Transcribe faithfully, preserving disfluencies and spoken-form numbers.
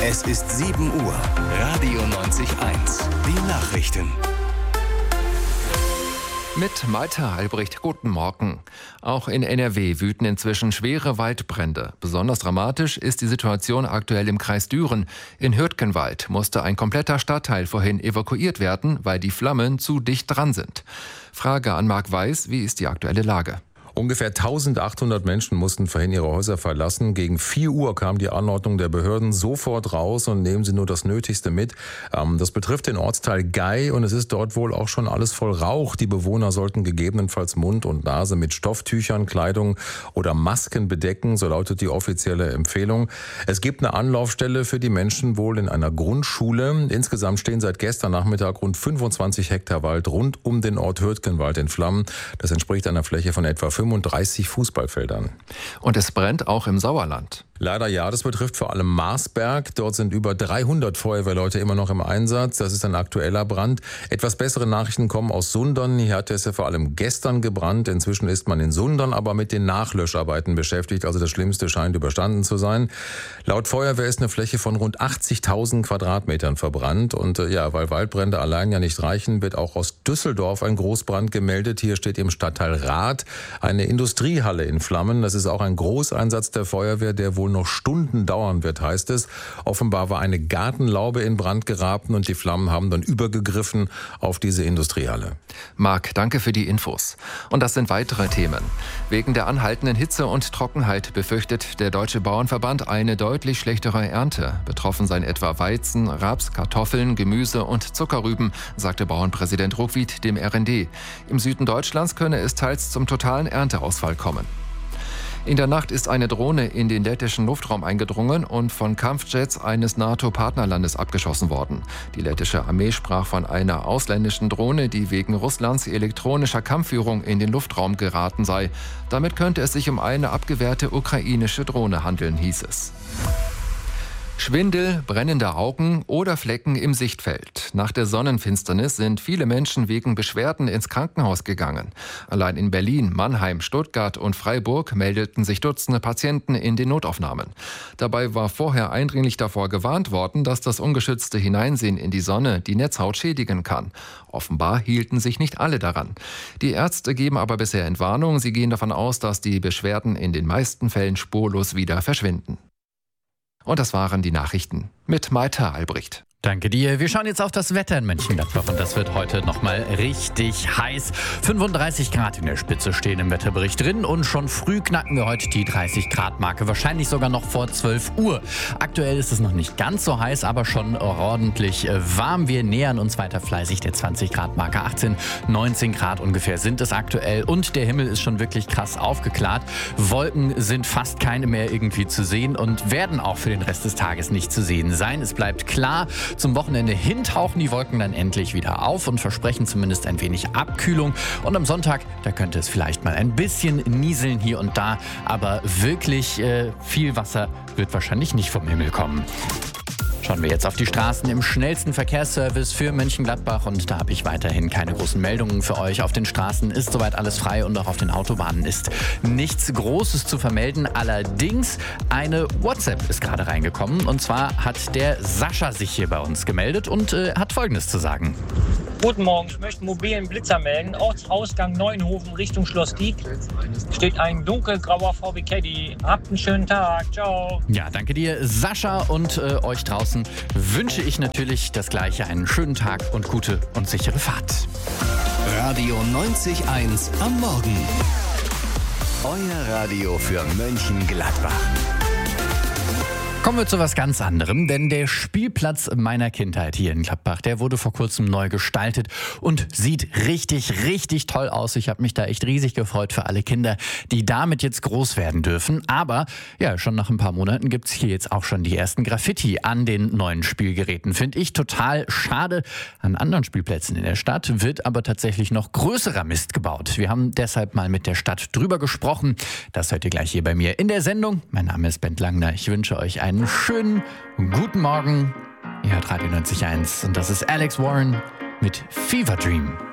Es ist sieben Uhr. Radio neunzig eins. Die Nachrichten. Mit Malte Albrecht, guten Morgen. Auch in N R W wüten inzwischen schwere Waldbrände. Besonders dramatisch ist die Situation aktuell im Kreis Düren. In Hürtgenwald musste ein kompletter Stadtteil vorhin evakuiert werden, weil die Flammen zu dicht dran sind. Frage an Marc Weiß, wie ist die aktuelle Lage? Ungefähr eintausendachthundert Menschen mussten vorhin ihre Häuser verlassen. Gegen vier Uhr kam die Anordnung der Behörden: sofort raus und nehmen Sie nur das Nötigste mit. Das betrifft den Ortsteil Gei und es ist dort wohl auch schon alles voll Rauch. Die Bewohner sollten gegebenenfalls Mund und Nase mit Stofftüchern, Kleidung oder Masken bedecken, so lautet die offizielle Empfehlung. Es gibt eine Anlaufstelle für die Menschen wohl in einer Grundschule. Insgesamt stehen seit gestern Nachmittag rund fünfundzwanzig Hektar Wald rund um den Ort Hürtgenwald in Flammen. Das entspricht einer Fläche von etwa fünfunddreißig Fußballfeldern. Und es brennt auch im Sauerland. Leider ja, das betrifft vor allem Marsberg. Dort sind über dreihundert Feuerwehrleute immer noch im Einsatz. Das ist ein aktueller Brand. Etwas bessere Nachrichten kommen aus Sundern. Hier hat es ja vor allem gestern gebrannt. Inzwischen ist man in Sundern aber mit den Nachlöscharbeiten beschäftigt. Also das Schlimmste scheint überstanden zu sein. Laut Feuerwehr ist eine Fläche von rund achtzigtausend Quadratmetern verbrannt. Und äh, ja, weil Waldbrände allein ja nicht reichen, wird auch aus Düsseldorf ein Großbrand gemeldet. Hier steht im Stadtteil Rath eine Industriehalle in Flammen. Das ist auch ein Großeinsatz der Feuerwehr, der wohl noch Stunden dauern wird, heißt es. Offenbar war eine Gartenlaube in Brand geraten und die Flammen haben dann übergegriffen auf diese Industriehalle. Marc, danke für die Infos. Und das sind weitere Themen. Wegen der anhaltenden Hitze und Trockenheit befürchtet der Deutsche Bauernverband eine deutlich schlechtere Ernte. Betroffen seien etwa Weizen, Raps, Kartoffeln, Gemüse und Zuckerrüben, sagte Bauernpräsident Ruckwied dem R N D. Im Süden Deutschlands könne es teils zum totalen Ernteausfall kommen. In der Nacht ist eine Drohne in den lettischen Luftraum eingedrungen und von Kampfjets eines NATO-Partnerlandes abgeschossen worden. Die lettische Armee sprach von einer ausländischen Drohne, die wegen Russlands elektronischer Kampfführung in den Luftraum geraten sei. Damit könnte es sich um eine abgewehrte ukrainische Drohne handeln, hieß es. Schwindel, brennende Augen oder Flecken im Sichtfeld. Nach der Sonnenfinsternis sind viele Menschen wegen Beschwerden ins Krankenhaus gegangen. Allein in Berlin, Mannheim, Stuttgart und Freiburg meldeten sich Dutzende Patienten in den Notaufnahmen. Dabei war vorher eindringlich davor gewarnt worden, dass das ungeschützte Hineinsehen in die Sonne die Netzhaut schädigen kann. Offenbar hielten sich nicht alle daran. Die Ärzte geben aber bisher Entwarnung. Sie gehen davon aus, dass die Beschwerden in den meisten Fällen spurlos wieder verschwinden. Und das waren die Nachrichten mit Malte Albrecht. Danke dir. Wir schauen jetzt auf das Wetter in Mönchengladbach und das wird heute nochmal richtig heiß. fünfunddreißig Grad in der Spitze stehen im Wetterbericht drin und schon früh knacken wir heute die dreißig Grad Marke, wahrscheinlich sogar noch vor zwölf Uhr. Aktuell ist es noch nicht ganz so heiß, aber schon ordentlich warm. Wir nähern uns weiter fleißig der zwanzig Grad Marke. achtzehn, neunzehn Grad ungefähr sind es aktuell und der Himmel ist schon wirklich krass aufgeklärt. Wolken sind fast keine mehr irgendwie zu sehen und werden auch für den Rest des Tages nicht zu sehen sein. Es bleibt klar. Zum Wochenende hin tauchen die Wolken dann endlich wieder auf und versprechen zumindest ein wenig Abkühlung. Und am Sonntag, da könnte es vielleicht mal ein bisschen nieseln hier und da. Aber wirklich äh, viel Wasser wird wahrscheinlich nicht vom Himmel kommen. Schauen wir jetzt auf die Straßen im schnellsten Verkehrsservice für Mönchengladbach und da habe ich weiterhin keine großen Meldungen für euch. Auf den Straßen ist soweit alles frei und auch auf den Autobahnen ist nichts Großes zu vermelden. Allerdings eine WhatsApp ist gerade reingekommen und zwar hat der Sascha sich hier bei uns gemeldet und äh, hat Folgendes zu sagen. Guten Morgen, ich möchte einen mobilen Blitzer melden. Ortsausgang Neuenhofen Richtung Schloss Dieck steht ein dunkelgrauer V W Caddy. Habt einen schönen Tag, ciao. Ja, danke dir Sascha und äh, euch draußen wünsche ich natürlich das Gleiche, einen schönen Tag und gute und sichere Fahrt. Radio neunzig eins am Morgen. Euer Radio für Mönchengladbach. Kommen wir zu was ganz anderem, denn der Spielplatz meiner Kindheit hier in Gladbach, der wurde vor kurzem neu gestaltet und sieht richtig, richtig toll aus. Ich habe mich da echt riesig gefreut für alle Kinder, die damit jetzt groß werden dürfen. Aber ja, schon nach ein paar Monaten gibt's hier jetzt auch schon die ersten Graffiti an den neuen Spielgeräten. Finde ich total schade. An anderen Spielplätzen in der Stadt wird aber tatsächlich noch größerer Mist gebaut. Wir haben deshalb mal mit der Stadt drüber gesprochen. Das hört ihr gleich hier bei mir in der Sendung. Mein Name ist Bent Langner. Ich wünsche euch einen Einen schönen guten Morgen. Ihr hört Radio neunzig Komma eins und das ist Alex Warren mit Fever Dream.